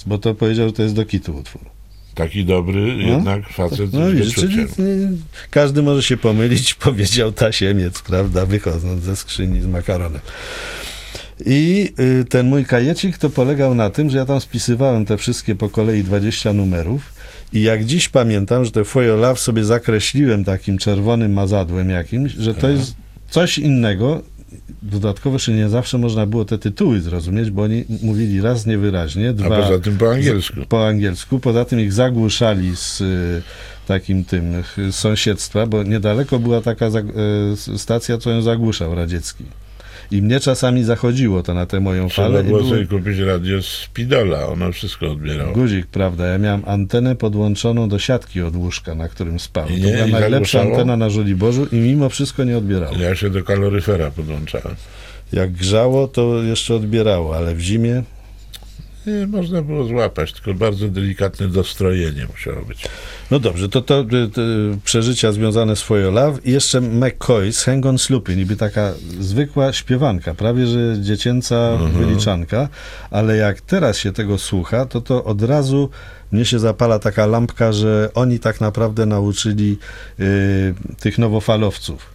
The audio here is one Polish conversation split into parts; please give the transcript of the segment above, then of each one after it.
Bo to powiedział, że to jest do kitu utwór. Taki dobry jednak facet No z widzisz, czyli wyczuciem. każdy może się pomylić, powiedział tasiemiec, prawda, wychodząc ze skrzyni z makaronem. I ten mój kajecik to polegał na tym, że ja tam spisywałem te wszystkie po kolei 20 numerów i jak dziś pamiętam, że te For Your Love sobie zakreśliłem takim czerwonym mazadłem jakimś, że to jest coś innego. Dodatkowo, że nie zawsze można było te tytuły zrozumieć, bo oni mówili raz niewyraźnie, A dwa poza tym po angielsku. po angielsku. Poza tym ich zagłuszali z takim tym sąsiedztwa, bo niedaleko była taka stacja, co ją zagłuszał radziecki. I mnie czasami zachodziło to na tę moją Trzeba falę. było sobie kupić radio z Pidola, ono wszystko odbierało. Guzik, prawda? Ja miałem antenę podłączoną do siatki od łóżka, na którym spał. I To nie? była I najlepsza zagłuszało? antena na Żoliborzu i mimo wszystko nie odbierało. Ja się do kaloryfera podłączałem. Jak grzało, to jeszcze odbierało, ale w zimie Nie, można było złapać, tylko bardzo delikatne dostrojenie musiało być. no dobrze, to przeżycia związane z For Your Love i jeszcze McCoy's Hang on Sloopy, niby taka zwykła śpiewanka, prawie że dziecięca wyliczanka, ale jak teraz się tego słucha, to od razu mnie się zapala taka lampka, że oni tak naprawdę nauczyli tych nowofalowców.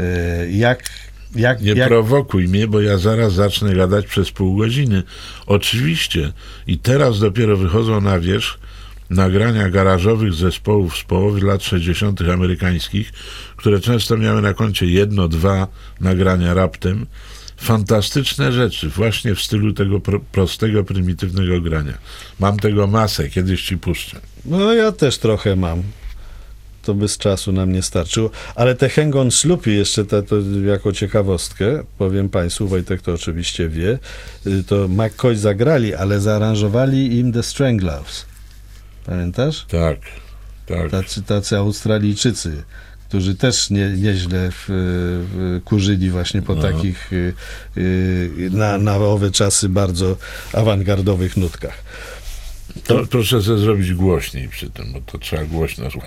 Nie prowokuj mnie, bo ja zaraz zacznę gadać przez pół godziny. Oczywiście. I teraz dopiero wychodzą na wierzch nagrania garażowych zespołów z połowy lat 60. amerykańskich, które często miały na koncie 1, 2 nagrania raptem. Fantastyczne rzeczy, właśnie w stylu tego prostego, prymitywnego grania. Mam tego masę, kiedyś ci puszczę. No ja też trochę mam. To bez czasu nam nie starczyło. Ale te Hang on Sloopy jeszcze to jako ciekawostkę, powiem Państwu, Wojtek to oczywiście wie, to McCoy zagrali, ale zaaranżowali im The Stranglers. Pamiętasz? Tak. Tacy Australijczycy, którzy też nieźle kurzyli właśnie po takich na owe czasy bardzo awangardowych nutkach. To proszę sobie zrobić głośniej przy tym, bo to trzeba głośno słuchać.